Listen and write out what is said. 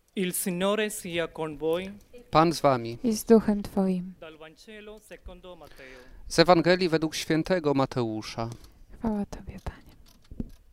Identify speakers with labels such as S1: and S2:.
S1: Il Signore sia con voi.
S2: Pan z wami.
S3: I z duchem Twoim.
S1: Dal Vangelo secondo Matteo.
S2: Z Ewangelii według świętego Mateusza.
S3: Chwała Tobie, Panie.